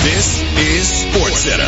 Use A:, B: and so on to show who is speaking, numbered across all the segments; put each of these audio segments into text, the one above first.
A: This is SportsCenter.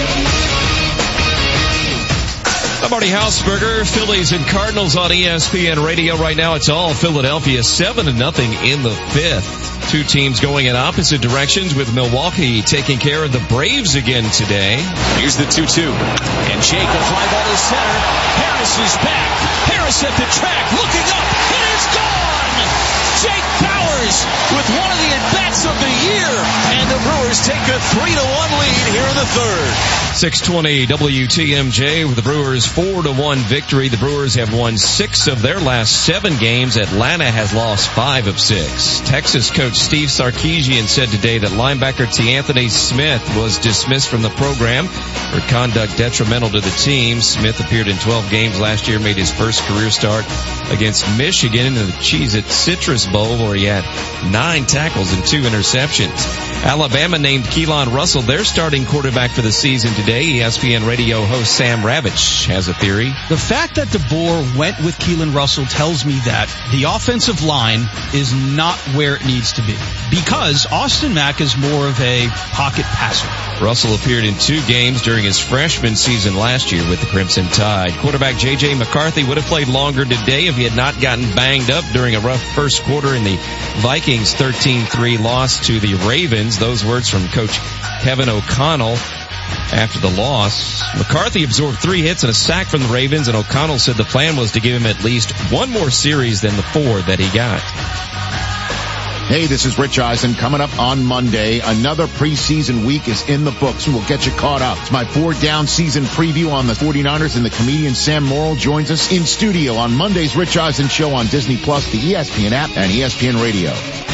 B: I'm Marty Hausberger. Phillies and Cardinals on ESPN Radio right now. It's all Philadelphia, 7-0 in the fifth. Two teams going in opposite directions, with Milwaukee taking care of the Braves again today.
C: Here's the 2-2. And Jake, a fly ball to center. Harris is back. Harris at the track, looking up. It is gone! Jake Bauers with one of the at-bats of the year. And the Brewers take a 3-1 lead here in the third.
B: 620 WTMJ with the Brewers 4-1 victory. The Brewers have won 6 of their last 7 games. Atlanta has lost 5 of 6. Texas coach Steve Sarkisian said today that linebacker T'Anthony Smith was dismissed from the program for conduct detrimental to the team. Smith appeared in 12 games last year, made his first career start against Michigan in the Cheez-It Citrus Bowl, where he had 9 tackles and 2 interceptions. Alabama named Keelan Russell their starting quarterback for the season today. ESPN radio host Sam Ravitch has a theory.
D: The fact that DeBoer went with Keelan Russell tells me that the offensive line is not where it needs to be, because Austin Mack is more of a pocket passer.
B: Russell appeared in 2 games during his freshman season last year with the Crimson Tide. Quarterback J.J. McCarthy would have played longer today if he had not gotten banged up during a rough first quarter in the Vikings' 13-3 loss to the Ravens. Those words from Coach Kevin O'Connell after the loss. McCarthy absorbed 3 hits and a sack from the Ravens, and O'Connell said the plan was to give him at least 1 more series than the 4 that he got.
E: Hey, this is Rich Eisen. Coming up on Monday, another preseason week is in the books, and we'll get you caught up. It's my 4-down season preview on the 49ers, and the comedian Sam Morrill joins us in studio on Monday's Rich Eisen Show on Disney Plus, the ESPN app, and ESPN Radio.